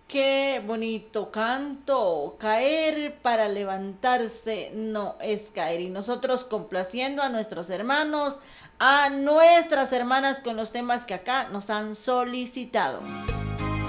Qué bonito canto. Caer para levantarse no es caer. Y nosotros complaciendo a nuestros hermanos, a nuestras hermanas con los temas que acá nos han solicitado.